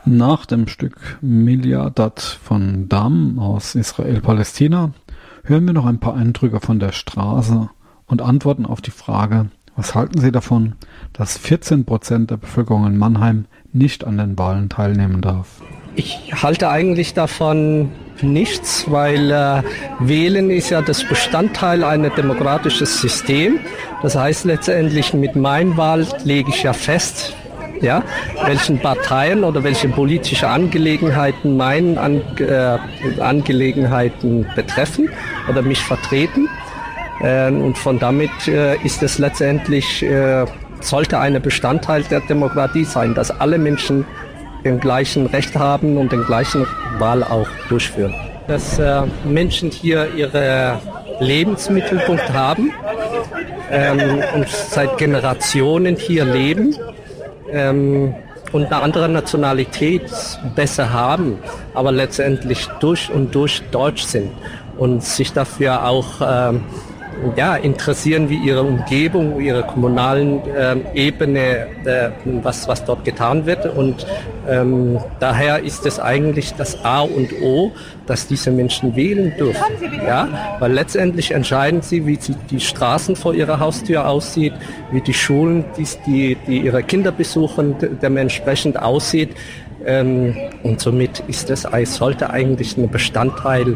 Nach dem Stück Miliadat von Dam aus Israel-Palästina hören wir noch ein paar Eindrücke von der Straße und antworten auf die Frage, was halten Sie davon, dass 14% der Bevölkerung in Mannheim nicht an den Wahlen teilnehmen darf? Ich halte eigentlich davon nichts, weil Wählen ist ja das Bestandteil eines demokratischen Systems. Das heißt letztendlich mit meiner Wahl lege ich ja fest, ja, welchen Parteien oder welche politische Angelegenheiten meine Angelegenheiten betreffen oder mich vertreten. Und von damit ist es letztendlich, sollte ein Bestandteil der Demokratie sein, dass alle Menschen den gleichen Recht haben und den gleichen Wahl auch durchführen. Dass Menschen hier ihre Lebensmittelpunkt haben und seit Generationen hier leben und eine andere Nationalität besser haben, aber letztendlich durch und durch deutsch sind und sich dafür auch interessieren, wie ihre Umgebung, ihre kommunalen Ebene, was dort getan wird. Und daher ist es eigentlich das A und O, dass diese Menschen wählen dürfen. Ja? Weil letztendlich entscheiden sie, wie die Straßen vor ihrer Haustür aussieht, wie die Schulen, die ihre Kinder besuchen, dementsprechend aussieht. Und somit ist es, sollte eigentlich ein Bestandteil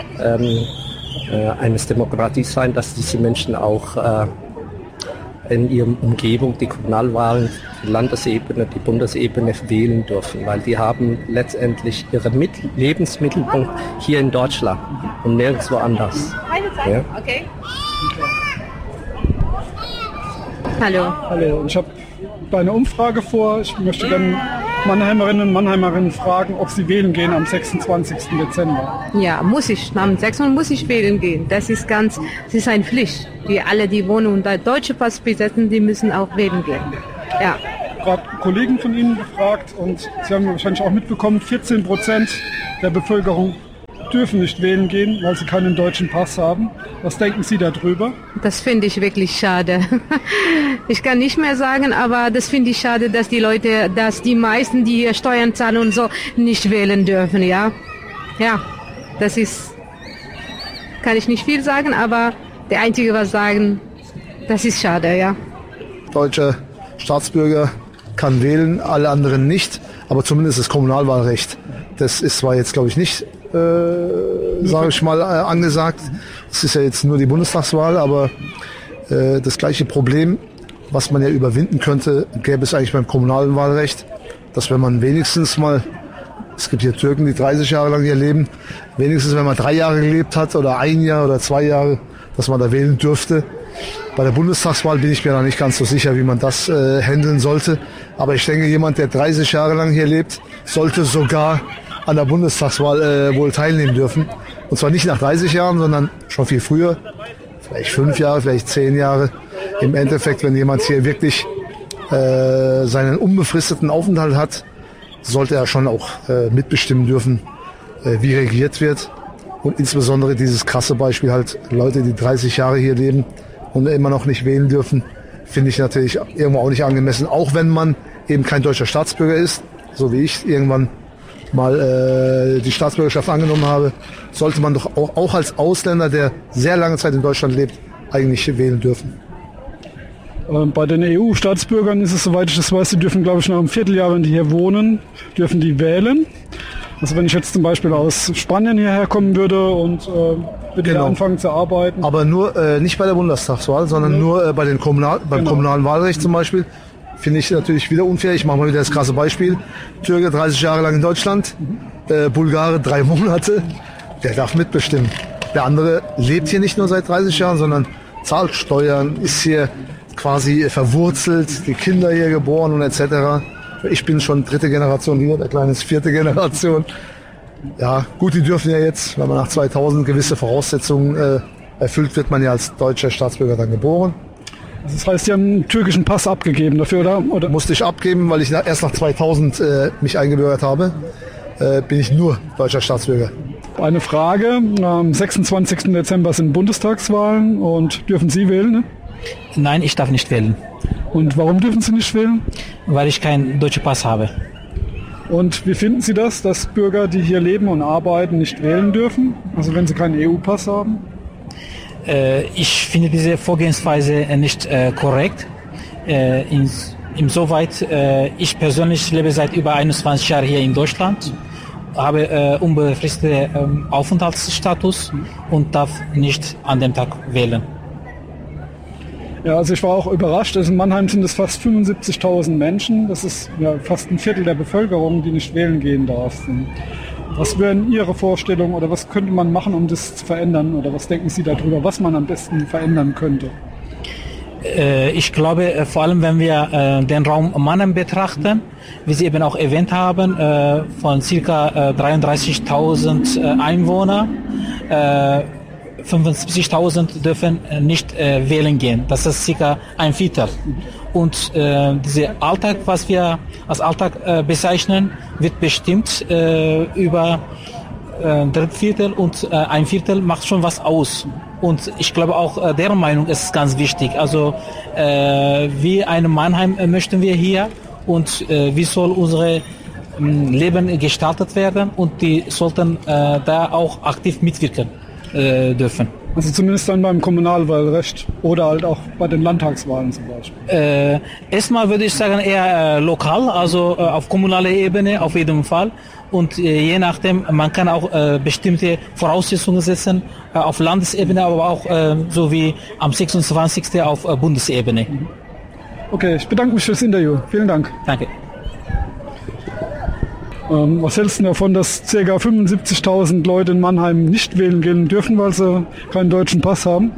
eines Demokratie sein, dass diese Menschen auch in ihrer Umgebung die Kommunalwahlen, die Landesebene, die Bundesebene wählen dürfen, weil die haben letztendlich ihren Lebensmittelpunkt hier in Deutschland und nirgendwo anders. Ja? Okay. Hallo, ich habe eine Umfrage vor. Ich möchte dann Mannheimerinnen und Mannheimerinnen fragen, ob sie wählen gehen am 26. Dezember. Ja, muss ich. Am 6. muss ich wählen gehen. Das ist eine Pflicht. Die wohnen unter deutsche Pass besitzen, die müssen auch wählen gehen. Ja. Gerade Kollegen von Ihnen gefragt und Sie haben wahrscheinlich auch mitbekommen, 14% der Bevölkerung dürfen nicht wählen gehen, weil sie keinen deutschen Pass haben. Was denken Sie darüber? Das finde ich wirklich schade. Ich kann nicht mehr sagen, aber das finde ich schade, dass die meisten, die hier Steuern zahlen und so, nicht wählen dürfen, ja. Ja, kann ich nicht viel sagen, aber der Einzige, was sagen, das ist schade, ja. Deutscher Staatsbürger kann wählen, alle anderen nicht, aber zumindest das Kommunalwahlrecht. Das ist zwar jetzt, glaube ich, nicht sage ich mal, angesagt. Es ist ja jetzt nur die Bundestagswahl, aber das gleiche Problem, was man ja überwinden könnte, gäbe es eigentlich beim kommunalen Wahlrecht, dass wenn man wenigstens mal, es gibt hier Türken, die 30 Jahre lang hier leben, wenigstens wenn man 3 Jahre gelebt hat oder 1 Jahr oder 2 Jahre, dass man da wählen dürfte. Bei der Bundestagswahl bin ich mir noch nicht ganz so sicher, wie man das handeln sollte. Aber ich denke, jemand, der 30 Jahre lang hier lebt, sollte sogar an der Bundestagswahl wohl teilnehmen dürfen. Und zwar nicht nach 30 Jahren, sondern schon viel früher. Vielleicht 5 Jahre, vielleicht 10 Jahre. Im Endeffekt, wenn jemand hier wirklich seinen unbefristeten Aufenthalt hat, sollte er schon auch mitbestimmen dürfen, wie regiert wird. Und insbesondere dieses krasse Beispiel halt, Leute, die 30 Jahre hier leben und immer noch nicht wählen dürfen, finde ich natürlich irgendwo auch nicht angemessen. Auch wenn man eben kein deutscher Staatsbürger ist, so wie ich irgendwann mal die Staatsbürgerschaft angenommen habe, sollte man doch auch als Ausländer, der sehr lange Zeit in Deutschland lebt, eigentlich wählen dürfen. Bei den EU-Staatsbürgern ist es, soweit ich das weiß, die dürfen, glaube ich, nach einem Vierteljahr, wenn die hier wohnen, dürfen die wählen. Also wenn ich jetzt zum Beispiel aus Spanien hierher kommen würde und würde hier anfangen zu arbeiten. Aber nur nicht bei der Bundestagswahl, sondern nur beim kommunalen Wahlrecht zum Beispiel. Finde ich natürlich wieder unfair. Ich mache mal wieder das krasse Beispiel. Türke 30 Jahre lang in Deutschland, Bulgare 3 Monate. Der darf mitbestimmen. Der andere lebt hier nicht nur seit 30 Jahren, sondern zahlt Steuern, ist hier quasi verwurzelt, die Kinder hier geboren und etc. Ich bin schon 3. Generation hier, der Kleine ist 4. Generation. Ja, gut, die dürfen ja jetzt, wenn man nach 2000 gewisse Voraussetzungen erfüllt, wird man ja als deutscher Staatsbürger dann geboren. Das heißt, Sie haben einen türkischen Pass abgegeben dafür, oder? Musste ich abgeben, weil ich erst nach 2000 mich eingebürgert habe, bin ich nur deutscher Staatsbürger. Eine Frage, am 26. Dezember sind Bundestagswahlen und dürfen Sie wählen, ne? Nein, ich darf nicht wählen. Und warum dürfen Sie nicht wählen? Weil ich keinen deutschen Pass habe. Und wie finden Sie das, dass Bürger, die hier leben und arbeiten, nicht wählen dürfen? Also wenn sie keinen EU-Pass haben? Ich finde diese Vorgehensweise nicht korrekt. Insoweit, ich persönlich lebe seit über 21 Jahren hier in Deutschland, habe unbefristeten Aufenthaltsstatus und darf nicht an dem Tag wählen. Ja, also ich war auch überrascht. Also in Mannheim sind es fast 75.000 Menschen. Das ist ja fast ein Viertel der Bevölkerung, die nicht wählen gehen darf. Was wären Ihre Vorstellungen oder was könnte man machen, um das zu verändern? Oder was denken Sie darüber, was man am besten verändern könnte? Ich glaube, vor allem wenn wir den Raum Mannheim betrachten, wie Sie eben auch erwähnt haben, von ca. 33.000 Einwohnern, 75.000 dürfen nicht wählen gehen. Das ist ca. ein Viertel. Und dieser Alltag, was wir als Alltag bezeichnen, wird bestimmt über Drittviertel und ein Viertel macht schon was aus. Und ich glaube auch, deren Meinung ist ganz wichtig. Also wie ein Mannheim möchten wir hier und wie soll unsere Leben gestaltet werden und die sollten da auch aktiv mitwirken dürfen. Also zumindest dann beim Kommunalwahlrecht oder halt auch bei den Landtagswahlen zum Beispiel. Erstmal würde ich sagen eher lokal, also auf kommunaler Ebene auf jeden Fall. Und je nachdem, man kann auch bestimmte Voraussetzungen setzen auf Landesebene, aber auch so wie am 26. auf Bundesebene. Okay, ich bedanke mich fürs Interview. Vielen Dank. Danke. Was hältst du davon, dass ca. 75.000 Leute in Mannheim nicht wählen gehen dürfen, weil sie keinen deutschen Pass haben?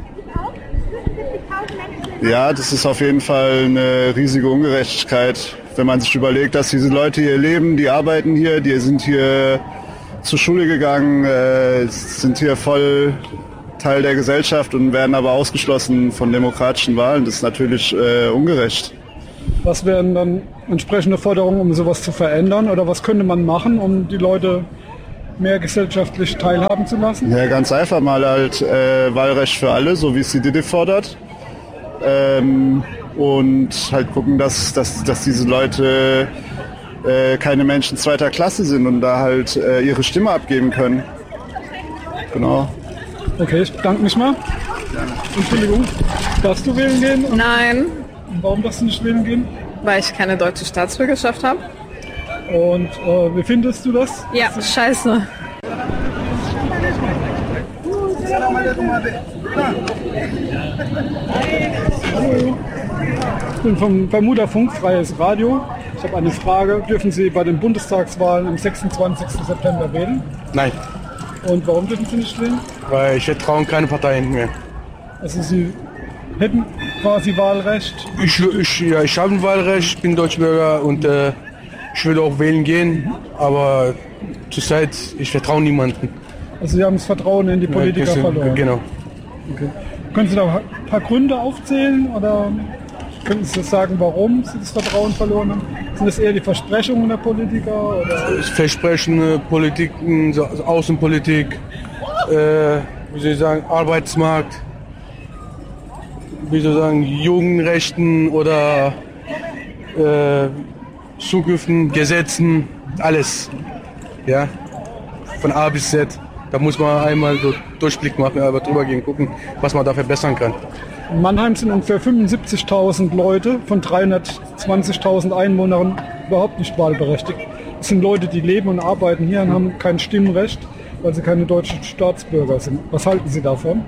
Ja, das ist auf jeden Fall eine riesige Ungerechtigkeit, wenn man sich überlegt, dass diese Leute hier leben, die arbeiten hier, die sind hier zur Schule gegangen, sind hier voll Teil der Gesellschaft und werden aber ausgeschlossen von demokratischen Wahlen. Das ist natürlich ungerecht. Was wären dann entsprechende Forderungen, um sowas zu verändern? Oder was könnte man machen, um die Leute mehr gesellschaftlich teilhaben zu lassen? Ja, ganz einfach mal halt Wahlrecht für alle, so wie es die DITIB fordert. Und halt gucken, dass diese Leute keine Menschen zweiter Klasse sind und da halt ihre Stimme abgeben können. Genau. Okay, ich bedanke mich mal. Entschuldigung, darfst du wählen gehen? Und Nein, warum darfst du nicht wählen gehen? weil ich keine deutsche Staatsbürgerschaft habe. Und wie findest du das? Ja, scheiße. Hallo. Ich bin vom Bermuda Funk, Freies Radio. Ich habe eine Frage. Dürfen Sie bei den Bundestagswahlen am 26. September wählen? Nein, Und warum dürfen Sie nicht wählen? weil ich vertraue keine Parteien mehr. Also Sie hätten quasi Wahlrecht. Ich habe ein Wahlrecht, ich bin Deutschbürger und ich würde auch wählen gehen, aber zurzeit, ich vertraue niemanden. Also Sie haben das Vertrauen in die Politiker verloren. Genau. Okay. Können Sie da ein paar Gründe aufzählen oder können Sie sagen, warum Sie das Vertrauen verloren haben? Sind das eher die Versprechungen der Politiker? Oder? Versprechen, Politiken, Außenpolitik, wie soll ich sagen, Arbeitsmarkt, wie soll ich sagen, Jugendrechten oder Zukünften, Gesetzen, alles. Ja, von A bis Z. Da muss man einmal so Durchblick machen, aber drüber gehen, gucken, was man da verbessern kann. In Mannheim sind ungefähr 75.000 Leute von 320.000 Einwohnern überhaupt nicht wahlberechtigt. Das sind Leute, die leben und arbeiten hier und haben kein Stimmrecht, weil sie keine deutschen Staatsbürger sind. Was halten Sie davon?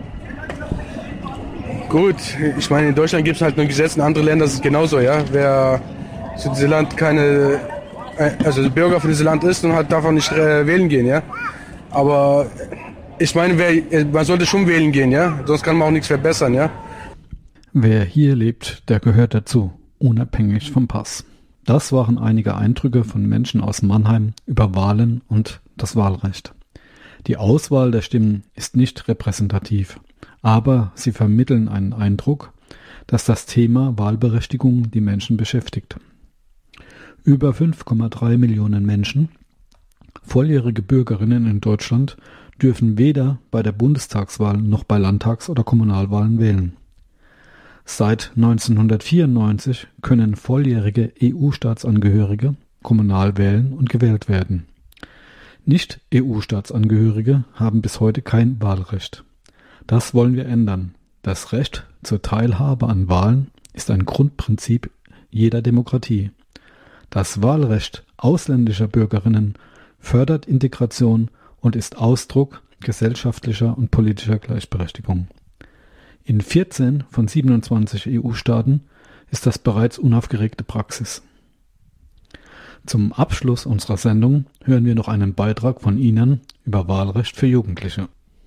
Gut, ich meine, in Deutschland gibt es halt nur Gesetze, in anderen Ländern ist es genauso, ja. Wer zu diesem Land also Bürger für dieses Land ist und halt darf auch nicht wählen gehen, ja. Aber ich meine, man sollte schon wählen gehen, ja. Sonst kann man auch nichts verbessern, ja. Wer hier lebt, der gehört dazu, unabhängig vom Pass. Das waren einige Eindrücke von Menschen aus Mannheim über Wahlen und das Wahlrecht. Die Auswahl der Stimmen ist nicht repräsentativ, aber sie vermitteln einen Eindruck, dass das Thema Wahlberechtigung die Menschen beschäftigt. Über 5,3 Millionen Menschen, volljährige Bürgerinnen in Deutschland, dürfen weder bei der Bundestagswahl noch bei Landtags- oder Kommunalwahlen wählen. Seit 1994 können volljährige EU-Staatsangehörige kommunal wählen und gewählt werden. Nicht-EU-Staatsangehörige haben bis heute kein Wahlrecht. Das wollen wir ändern. Das Recht zur Teilhabe an Wahlen ist ein Grundprinzip jeder Demokratie. Das Wahlrecht ausländischer Bürgerinnen fördert Integration und ist Ausdruck gesellschaftlicher und politischer Gleichberechtigung. In 14 von 27 EU-Staaten ist das bereits unaufgeregte Praxis. Zum Abschluss unserer Sendung hören wir noch einen Beitrag von Ihnen über Wahlrecht für Jugendliche.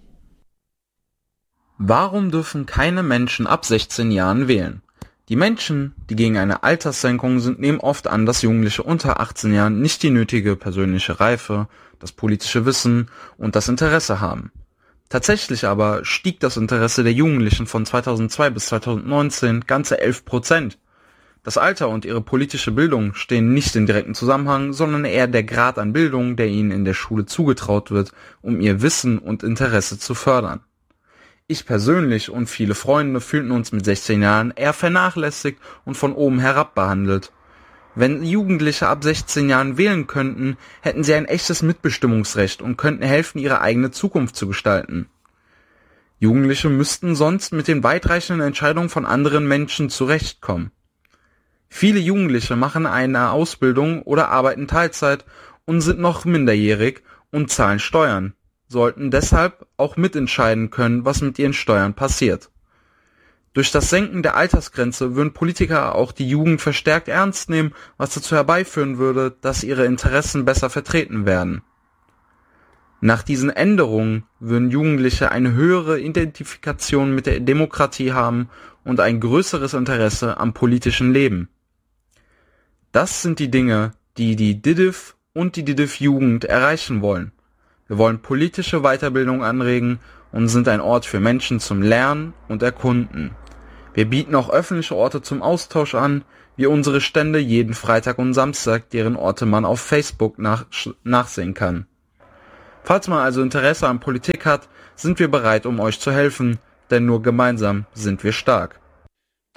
Warum dürfen keine Menschen ab 16 Jahren wählen? Die Menschen, die gegen eine Alterssenkung sind, nehmen oft an, dass Jugendliche unter 18 Jahren nicht die nötige persönliche Reife, das politische Wissen und das Interesse haben. Tatsächlich aber stieg das Interesse der Jugendlichen von 2002 bis 2019 ganze 11%. Das Alter und ihre politische Bildung stehen nicht in direktem Zusammenhang, sondern eher der Grad an Bildung, der ihnen in der Schule zugetraut wird, um ihr Wissen und Interesse zu fördern. Ich persönlich und viele Freunde fühlten uns mit 16 Jahren eher vernachlässigt und von oben herab behandelt. Wenn Jugendliche ab 16 Jahren wählen könnten, hätten sie ein echtes Mitbestimmungsrecht und könnten helfen, ihre eigene Zukunft zu gestalten. Jugendliche müssten sonst mit den weitreichenden Entscheidungen von anderen Menschen zurechtkommen. Viele Jugendliche machen eine Ausbildung oder arbeiten Teilzeit und sind noch minderjährig und zahlen Steuern, sollten deshalb auch mitentscheiden können, was mit ihren Steuern passiert. Durch das Senken der Altersgrenze würden Politiker auch die Jugend verstärkt ernst nehmen, was dazu herbeiführen würde, dass ihre Interessen besser vertreten werden. Nach diesen Änderungen würden Jugendliche eine höhere Identifikation mit der Demokratie haben und ein größeres Interesse am politischen Leben. Das sind die Dinge, die die DIDIF und die DIDIF-Jugend erreichen wollen. Wir wollen politische Weiterbildung anregen und sind ein Ort für Menschen zum Lernen und Erkunden. Wir bieten auch öffentliche Orte zum Austausch an, wie unsere Stände jeden Freitag und Samstag, deren Orte man auf Facebook nachsehen kann. Falls man also Interesse an Politik hat, sind wir bereit, um euch zu helfen, denn nur gemeinsam sind wir stark.